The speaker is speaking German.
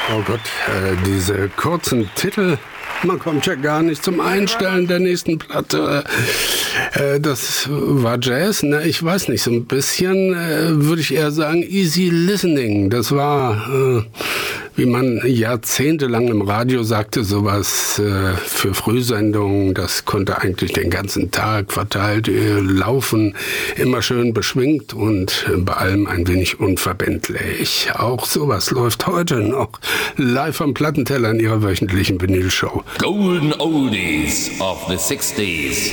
Oh Gott, diese kurzen Titel, man kommt ja gar nicht zum Einstellen der nächsten Platte. Das war Jazz, ne? Ich weiß nicht, so ein bisschen würde ich eher sagen easy listening. Das war, wie man jahrzehntelang im Radio sagte, sowas für Frühsendungen. Das konnte eigentlich den ganzen Tag verteilt laufen, immer schön beschwingt und bei allem ein wenig unverbindlich. Auch sowas läuft heute noch live am Plattenteller in ihrer wöchentlichen Vinylshow. Golden Oldies of the 60s.